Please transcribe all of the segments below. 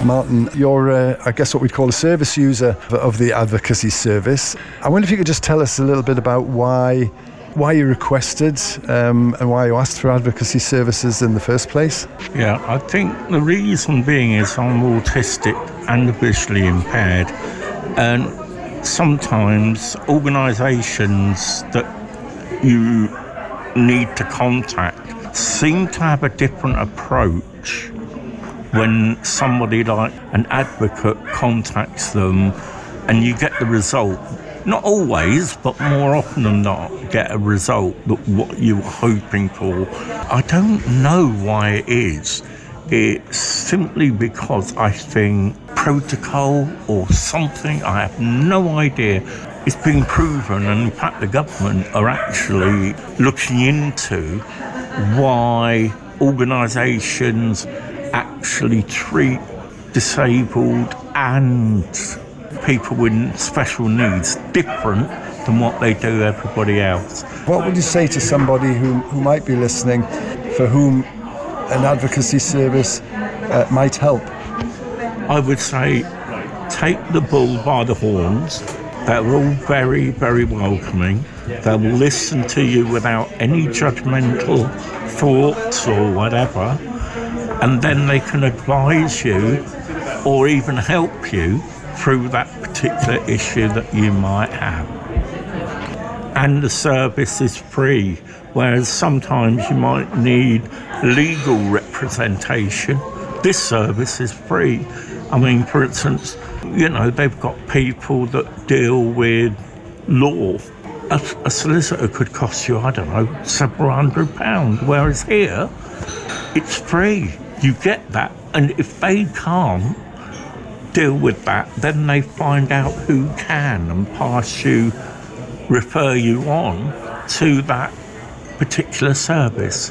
Martin, you're, I guess, what we'd call a service user of the advocacy service. I wonder if you could just tell us a little bit about why you requested and why you asked for advocacy services in the first place. Yeah, I think the reason being is I'm autistic and visually impaired, and sometimes organisations that you need to contact seem to have a different approach when somebody like an advocate contacts them and you get the result. Not always, but more often than not, get a result that what you were hoping for. I don't know why it is. It's simply because I think protocol or something, I have no idea. It's been proven, and in fact the government are actually looking into why organisations actually treat disabled and people with special needs different than what they do everybody else. What would you say to somebody who might be listening, for whom an advocacy service might help? I would say take the bull by the horns. They're all very, very welcoming. They'll listen to you without any judgmental thoughts or whatever, and then they can advise you or even help you through that particular issue that you might have. And the service is free, whereas sometimes you might need legal representation. This service is free. I mean, for instance, they've got people that deal with law. A solicitor could cost you, several £100, whereas here, it's free. You get that, and if they can't deal with that, then they find out who can and refer you on to that particular service.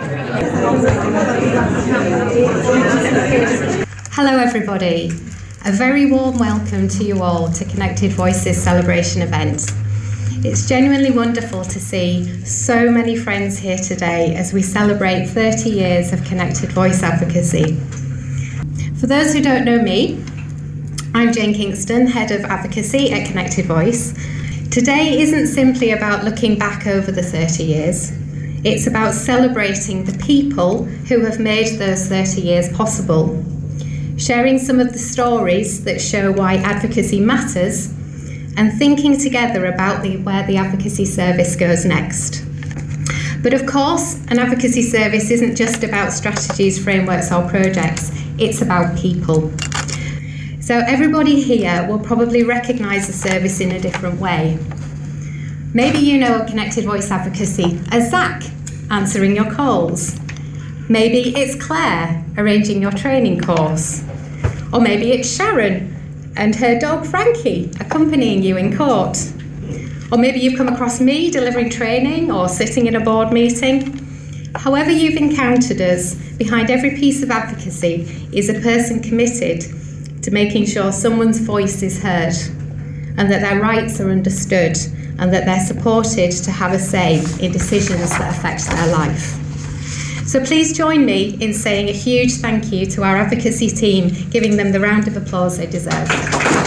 Hello everybody, a very warm welcome to you all to Connected Voices celebration event. It's genuinely wonderful to see so many friends here today as we celebrate 30 years of Connected Voice advocacy. For those who don't know me, I'm Jane Kingston, Head of Advocacy at Connected Voice. Today isn't simply about looking back over the 30 years. It's about celebrating the people who have made those 30 years possible, sharing some of the stories that show why advocacy matters, and thinking together about where the advocacy service goes next. But of course, an advocacy service isn't just about strategies, frameworks or projects, it's about people. So everybody here will probably recognise the service in a different way. Maybe you know Connected Voice Advocacy as Zach, answering your calls. Maybe it's Claire, arranging your training course. Or maybe it's Sharon and her dog Frankie, accompanying you in court. Or maybe you've come across me delivering training or sitting in a board meeting. However you've encountered us, behind every piece of advocacy is a person committed to making sure someone's voice is heard and that their rights are understood and that they're supported to have a say in decisions that affect their life. So please join me in saying a huge thank you to our advocacy team, giving them the round of applause they deserve.